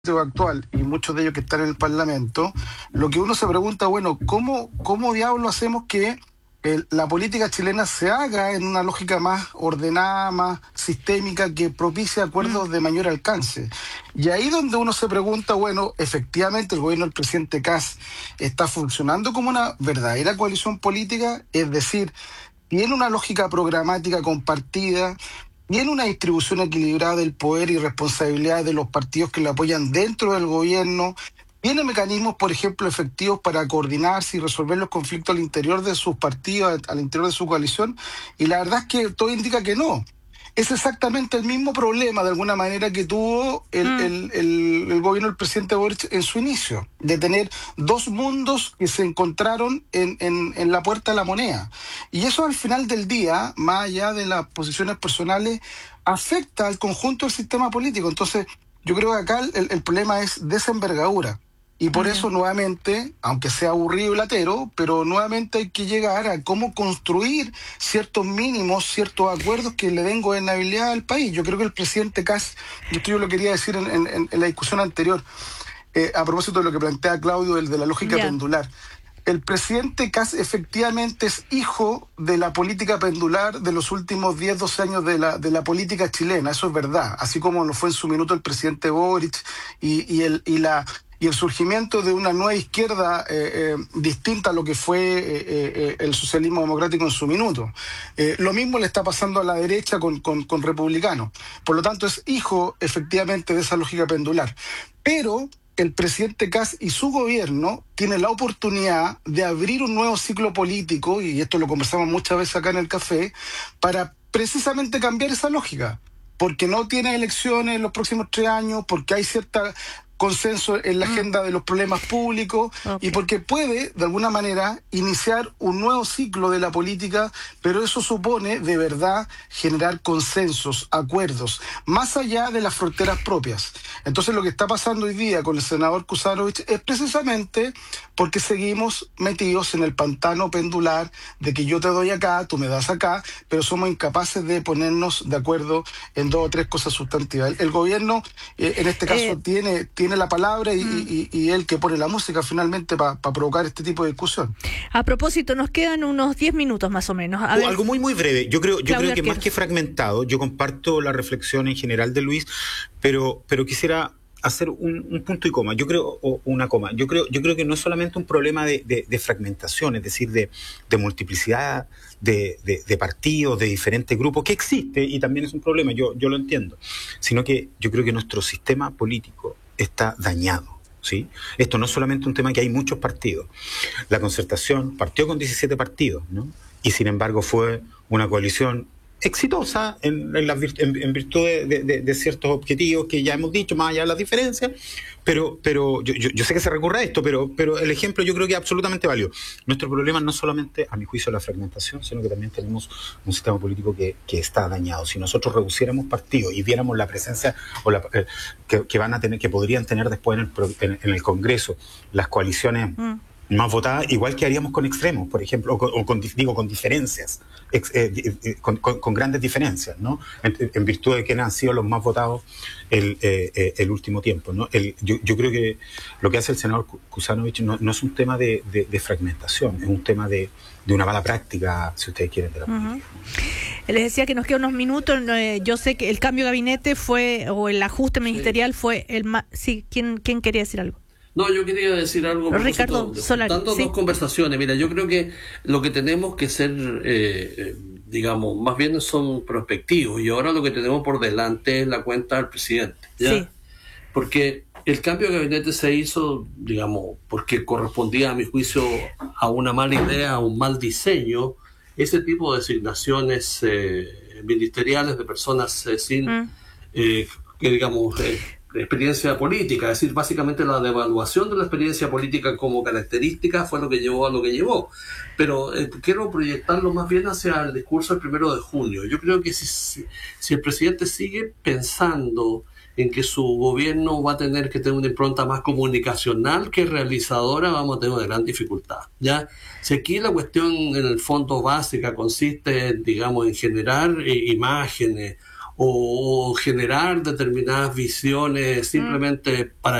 actual y muchos de ellos que están en el Parlamento, lo que uno se pregunta, bueno, ¿cómo diablos hacemos que la política chilena se haga en una lógica más ordenada, más sistémica, que propicie acuerdos de mayor alcance? Y ahí donde uno se pregunta, bueno, efectivamente el gobierno del presidente Kast está funcionando como una verdadera coalición política, es decir, tiene una lógica programática compartida, tiene una distribución equilibrada del poder y responsabilidades de los partidos que le apoyan dentro del gobierno, tiene mecanismos, por ejemplo, efectivos para coordinarse y resolver los conflictos al interior de sus partidos, al interior de su coalición, y la verdad es que todo indica que no. Es exactamente el mismo problema, de alguna manera, que tuvo el gobierno del presidente Boric en su inicio, de tener dos mundos que se encontraron en la puerta de la moneda. Y eso, al final del día, más allá de las posiciones personales, afecta al conjunto del sistema político. Entonces, yo creo que acá el problema es de esa envergadura. Y por eso, nuevamente, aunque sea aburrido y latero, pero nuevamente hay que llegar a cómo construir ciertos mínimos, ciertos acuerdos que le den gobernabilidad al país. Yo creo que el presidente Kast, esto yo lo quería decir en la discusión anterior, a propósito de lo que plantea Claudio, el de la lógica pendular. El presidente Kast efectivamente es hijo de la política pendular de los últimos 10, 12 años de la política chilena, eso es verdad, así como lo fue en su minuto el presidente Boric y el surgimiento de una nueva izquierda distinta a lo que fue el socialismo democrático en su minuto. Lo mismo le está pasando a la derecha con republicanos. Por lo tanto, es hijo efectivamente de esa lógica pendular. Pero el presidente Kast y su gobierno tienen la oportunidad de abrir un nuevo ciclo político, y esto lo conversamos muchas veces acá en el café, para precisamente cambiar esa lógica. Porque no tiene elecciones en los próximos 3 años, porque hay cierta consenso en la agenda de los problemas públicos, y porque puede, de alguna manera, iniciar un nuevo ciclo de la política, pero eso supone, de verdad, generar consensos, acuerdos, más allá de las fronteras propias. Entonces, lo que está pasando hoy día con el senador Kuzanovich es precisamente porque seguimos metidos en el pantano pendular de que yo te doy acá, tú me das acá, pero somos incapaces de ponernos de acuerdo en 2 o 3 cosas sustantivas. El gobierno, en este caso, tiene la palabra y él que pone la música finalmente para provocar este tipo de discusión. A propósito, nos quedan unos 10 minutos más o menos. Algo muy muy breve. Yo creo que más que fragmentado, yo comparto la reflexión en general de Luis, pero quisiera hacer un punto y coma. Yo creo que no es solamente un problema de fragmentación, es decir, de multiplicidad de partidos, de diferentes grupos, que existe y también es un problema, yo lo entiendo, sino que yo creo que nuestro sistema político está dañado, ¿sí? Esto no es solamente un tema que hay muchos partidos. La Concertación partió con 17 partidos, ¿no? Y sin embargo fue una coalición exitosa en virtud de ciertos objetivos que ya hemos dicho, más allá de las diferencias, pero yo sé que se recurre a esto, pero el ejemplo yo creo que es absolutamente válido. Nuestro problema no solamente, a mi juicio, la fragmentación, sino que también tenemos un sistema político que está dañado. Si nosotros reduciéramos partidos y viéramos la presencia o que van a tener, que podrían tener después en el Congreso las coaliciones más votadas, igual que haríamos con extremos, por ejemplo, o con diferencias, con grandes diferencias, ¿no? En virtud de que han sido los más votados el último tiempo, ¿no? Yo creo que lo que hace el senador Kuzanovich no es un tema de fragmentación, es un tema de una mala práctica, si ustedes quieren, de la política. Les decía que nos quedan unos minutos. Yo sé que el cambio de gabinete o el ajuste ministerial fue el más... Sí, ¿quién quería decir algo? No, yo quería decir algo. Ricardo Solari. Tanto dos conversaciones. Mira, yo creo que lo que tenemos que ser, digamos, más bien son prospectivos. Y ahora lo que tenemos por delante es la cuenta del presidente, ¿ya? Sí. Porque el cambio de gabinete se hizo, digamos, porque correspondía, a mi juicio, a una mala idea, a un mal diseño. Ese tipo de designaciones ministeriales de personas sin, que digamos... experiencia política, es decir, básicamente la devaluación de la experiencia política como característica fue lo que llevó a lo que llevó. Pero quiero proyectarlo más bien hacia el discurso del 1 de junio. Yo creo que si el presidente sigue pensando en que su gobierno va a tener que tener una impronta más comunicacional que realizadora, vamos a tener una gran dificultad, ¿ya? Si aquí la cuestión en el fondo básica consiste, digamos, en generar imágenes o generar determinadas visiones simplemente para